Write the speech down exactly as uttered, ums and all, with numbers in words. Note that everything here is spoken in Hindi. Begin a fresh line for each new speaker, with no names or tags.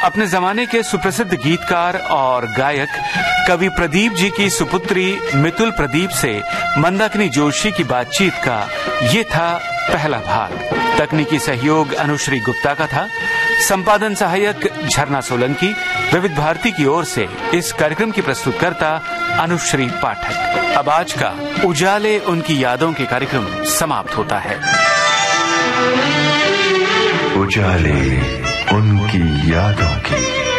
अपने जमाने के सुप्रसिद्ध गीतकार और गायक कवि प्रदीप जी की सुपुत्री मितुल प्रदीप से मंदाकिनी जोशी की बातचीत का ये था पहला भाग। तकनीकी सहयोग अनुश्री गुप्ता का था। संपादन सहायक झरना सोलंकी। विविध भारती की ओर से इस कार्यक्रम की प्रस्तुतकर्ता अनुश्री पाठक। अब आज का उजाले उनकी यादों के कार्यक्रम समाप्त होता है।
उजाले उनकी यादों की।